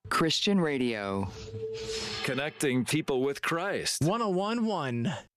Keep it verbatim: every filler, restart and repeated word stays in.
Christian radio. Connecting people with Christ. one oh one point one